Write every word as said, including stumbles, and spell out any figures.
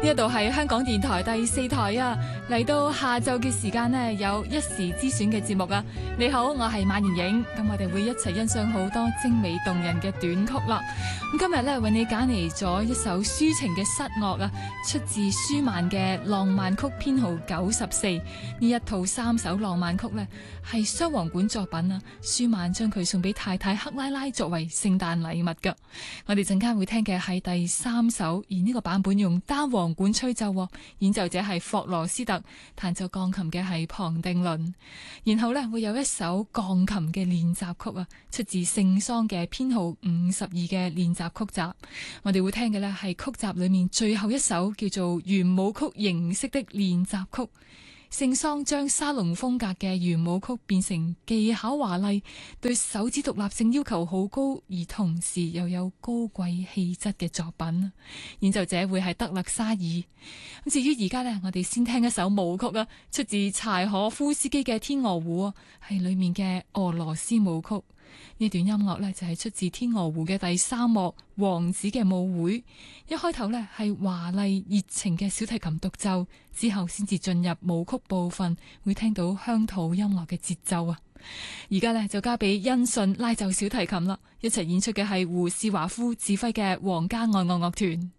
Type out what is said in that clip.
呢一度係香港電台第四台啊，嚟到下晝嘅時間呢，有一時之選嘅節目啊。你好，我係馬妍影，咁我哋會一齊欣賞好多精美動人嘅短曲啦。咁今日呢，為你揀嚟咗一首抒情嘅失樂啊，出自舒曼嘅浪漫曲編號九十四。呢一套三首浪漫曲呢，係雙簧管作品啊，舒曼將佢送俾太太克拉拉作為聖誕禮物噶。我哋陣間會聽嘅係第三首，而呢個版本用單簧管吹奏，演奏者係霍羅斯特，彈奏鋼琴嘅係龐定倫。然後呢，會有一首鋼琴嘅練習曲啊，出自聖桑嘅編號五十二嘅練習曲集。我哋會聽嘅呢係曲集裏面最後一首，叫做圓舞曲形式的練習曲。聖桑將沙龍風格嘅圓舞曲變成技巧華麗、對手指獨立性要求好高，而同時又有高貴氣質嘅作品。演奏者會係德勒沙爾。咁至於而家呢，我哋先聽一首舞曲啊，出自柴可夫斯基嘅《天鵝湖》啊，係裏面嘅俄羅斯舞曲。呢段音樂呢，就係出自《天鵝湖》嘅第三幕王子嘅舞會。一開頭呢，係華麗熱情嘅小提琴獨奏，之後先至進入舞曲部分，會聽到鄉土音樂嘅節奏啊。而家呢，就交俾恩信拉奏小提琴啦，一齊演出嘅係胡士華夫指揮嘅皇家愛樂樂團。